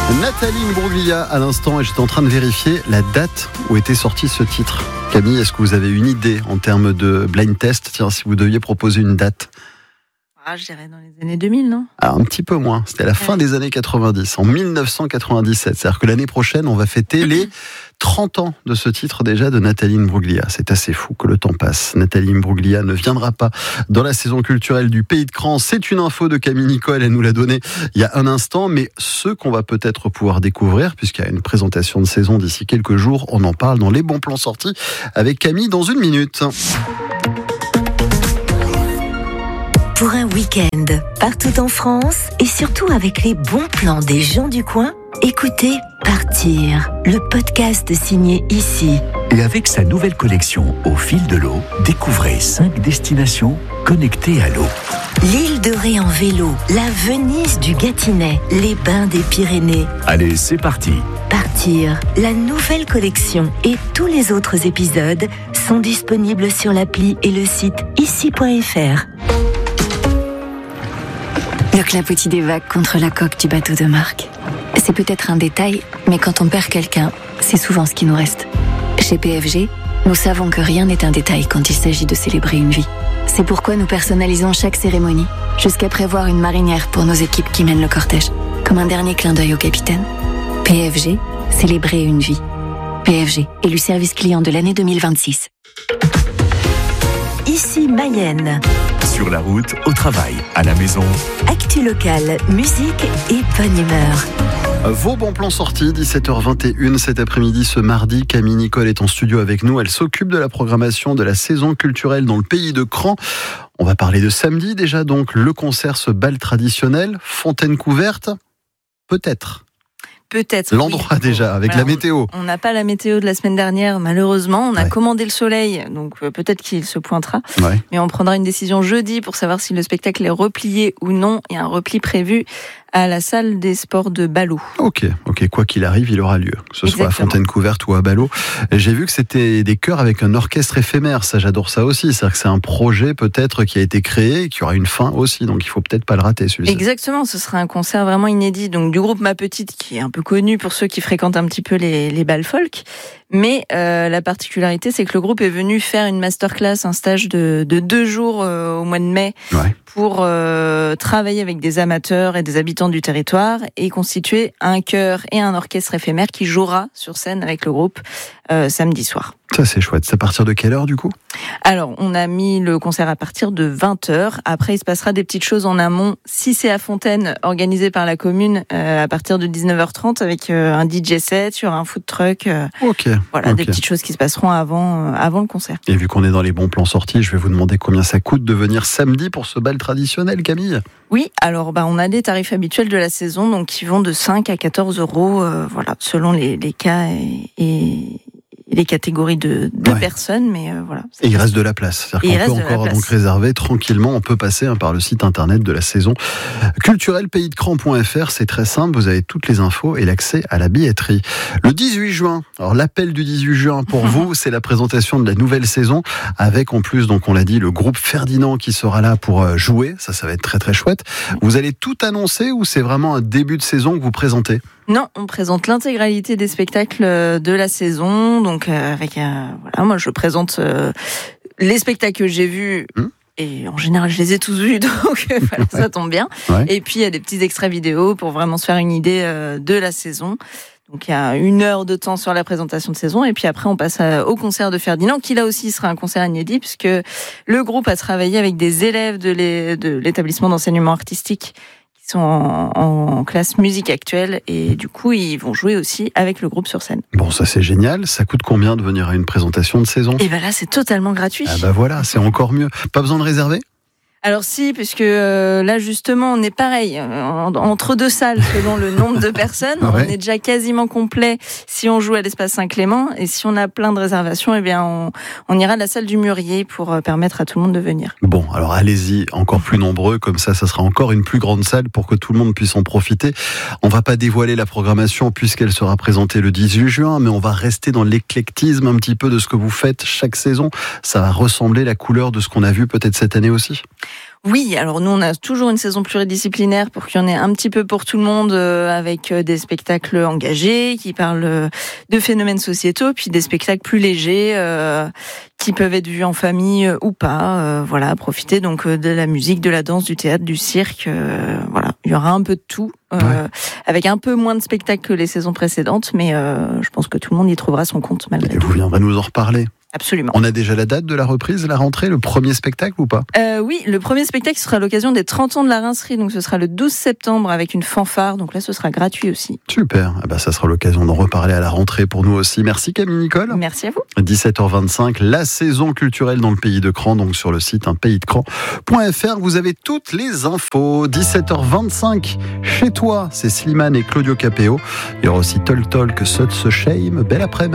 Nathalie Imbruglia à l'instant, et j'étais en train de vérifier la date où était sorti ce titre. Camille, est-ce que vous avez une idée en termes de blind test? Tiens, si vous deviez proposer une date. Je dirais dans les années 2000, non? Un petit peu moins, c'était à la fin des années 90, en 1997. C'est-à-dire que l'année prochaine, on va fêter les 30 ans de ce titre déjà de Nathalie Imbruglia. C'est assez fou que le temps passe. Nathalie Imbruglia ne viendra pas dans la saison culturelle du Pays de Cran. C'est une info de Camille Nicole, elle nous l'a donnée il y a un instant, mais ce qu'on va peut-être pouvoir découvrir, puisqu'il y a une présentation de saison d'ici quelques jours, on en parle dans les bons plans sortis avec Camille dans une minute. Pour un week-end, partout en France et surtout avec les bons plans des gens du coin, écoutez Partir, le podcast signé Ici. Et avec sa nouvelle collection Au fil de l'eau, découvrez 5 destinations connectées à l'eau. L'île de Ré en vélo, la Venise du Gâtinais, les bains des Pyrénées. Allez, c'est parti. Partir, la nouvelle collection et tous les autres épisodes sont disponibles sur l'appli et le site ici.fr. Le clapotis des vagues contre la coque du bateau de Marc. C'est peut-être un détail, mais quand on perd quelqu'un, c'est souvent ce qui nous reste. Chez PFG, nous savons que rien n'est un détail quand il s'agit de célébrer une vie. C'est pourquoi nous personnalisons chaque cérémonie, jusqu'à prévoir une marinière pour nos équipes qui mènent le cortège, comme un dernier clin d'œil au capitaine. PFG, célébrer une vie. PFG, élu service client de l'année 2026. Ici Mayenne. Sur la route, au travail, à la maison. Actu locale, musique et bonne humeur. Vos bons plans sortis, 17h21 cet après-midi, ce mardi. Camille Nicole est en studio avec nous. Elle s'occupe de la programmation de la saison culturelle dans le Pays de Cran. On va parler de samedi déjà, donc le concert, ce bal traditionnel, fontaine couverte, peut-être. Peut-être. L'endroit oui. Déjà, avec la météo. On n'a pas la météo de la semaine dernière, malheureusement. On a commandé le soleil, donc peut-être qu'il se pointera. Ouais. Mais on prendra une décision jeudi pour savoir si le spectacle est replié ou non. Il y a un repli prévu à la salle des sports de Ballot. Ok. Quoi qu'il arrive, il aura lieu. Que ce soit à Fontaine Couverte ou à Ballot. J'ai vu que c'était des chœurs avec un orchestre éphémère. Ça, j'adore ça aussi. C'est-à-dire que c'est un projet peut-être qui a été créé et qui aura une fin aussi. Donc il faut peut-être pas le rater, celui-ci. Exactement. Ce sera un concert vraiment inédit. Donc du groupe Ma Petite, qui est un peu connu pour ceux qui fréquentent un petit peu les bals folk. Mais la particularité, c'est que le groupe est venu faire une masterclass, un stage de 2 jours au mois de mai pour travailler avec des amateurs et des habitants du territoire et constituer un chœur et un orchestre éphémère qui jouera sur scène avec le groupe samedi soir. Ça, c'est chouette. C'est à partir de quelle heure, du coup ? Alors, on a mis le concert à partir de 20h. Après, il se passera des petites choses en amont. Si c'est à Fontaine, organisé par la commune, à partir de 19h30 avec un DJ set sur un food truck. Voilà, des petites choses qui se passeront avant le concert. Et vu qu'on est dans les bons plans sortis, je vais vous demander combien ça coûte de venir samedi pour ce bal traditionnel, Camille ? Oui, alors on a des tarifs habituels de la saison, donc qui vont de 5 à 14 euros, selon les cas et les catégories de personnes, mais voilà. Et il reste de la place. C'est-à-dire qu'on peut encore donc réserver tranquillement. On peut passer par le site internet de la saison culturelle paysdecran.fr. C'est très simple. Vous avez toutes les infos et l'accès à la billetterie. Le 18 juin. Alors l'appel du 18 juin pour vous, c'est la présentation de la nouvelle saison avec en plus, donc on l'a dit, le groupe Ferdinand qui sera là pour jouer. Ça va être très très chouette. Vous allez tout annoncer ou c'est vraiment un début de saison que vous présentez ? Non, on présente l'intégralité des spectacles de la saison. Donc moi je présente les spectacles que j'ai vus. Et en général, je les ai tous vus, donc ça tombe bien. Et puis il y a des petits extraits vidéo pour vraiment se faire une idée de la saison. Donc il y a 1 heure de temps sur la présentation de saison et puis après on passe au concert de Ferdinand qui là aussi sera un concert inédit puisque le groupe a travaillé avec des élèves de l'établissement d'enseignement artistique qui sont en classe musique actuelle et du coup ils vont jouer aussi avec le groupe sur scène. Bon, ça c'est génial. Ça coûte combien de venir à une présentation de saison ? Et là c'est totalement gratuit. Ah voilà, c'est encore mieux. Pas besoin de réserver ? Alors si, puisque là justement on est pareil, entre 2 salles selon le nombre de personnes, on est déjà quasiment complet si on joue à l'espace Saint-Clément et si on a plein de réservations, eh bien on ira à la salle du Mûrier pour permettre à tout le monde de venir. Bon, alors allez-y, encore plus nombreux, comme ça sera encore une plus grande salle pour que tout le monde puisse en profiter. On va pas dévoiler la programmation puisqu'elle sera présentée le 18 juin, mais on va rester dans l'éclectisme un petit peu de ce que vous faites chaque saison. Ça va ressembler la couleur de ce qu'on a vu peut-être cette année aussi. Oui, alors nous on a toujours une saison pluridisciplinaire pour qu'il y en ait un petit peu pour tout le monde, avec des spectacles engagés qui parlent de phénomènes sociétaux, puis des spectacles plus légers qui peuvent être vus en famille ou pas. Voilà, profiter donc de la musique, de la danse, du théâtre, du cirque. Voilà, il y aura un peu de tout, avec un peu moins de spectacles que les saisons précédentes, mais je pense que tout le monde y trouvera son compte malgré tout. Et vous viendrez nous en reparler. Absolument. On a déjà la date de la reprise, la rentrée, le premier spectacle ou pas ? Oui, le premier spectacle sera à l'occasion des 30 ans de la Rincerie, donc ce sera le 12 septembre avec une fanfare, donc là ce sera gratuit aussi. Super, ça sera l'occasion d'en reparler à la rentrée pour nous aussi. Merci Camille Nicole. Merci à vous. 17h25, la saison culturelle dans le pays de Cran, donc sur le site unpaysdecran.fr, vous avez toutes les infos. 17h25, chez toi, c'est Slimane et Claudio Capéo. Il y aura aussi Tol Talk, Sut Se Shame. Belle après-midi.